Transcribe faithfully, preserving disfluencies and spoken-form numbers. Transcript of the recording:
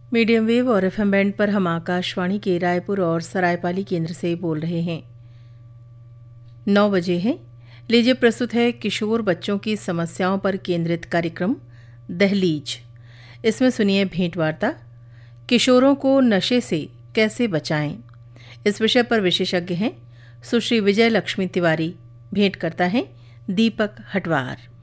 Medium wave और FM band पर हम आकाशवाणी के रायपुर और सरायपाली केंद्र से बोल रहे हैं। नौ बजे हैं। लीजिए प्रस्तुत है किशोर बच्चों की समस्याओं पर केंद्रित कार्यक्रम दहलीज। इसमें सुनिए भेंटवार्ता किशोरों को नशे से कैसे बचाएं। इस विषय पर विशेषज्ञ हैं सुश्री विजय लक्ष्मी तिवारी। भेंट करता है दीपक हटवार।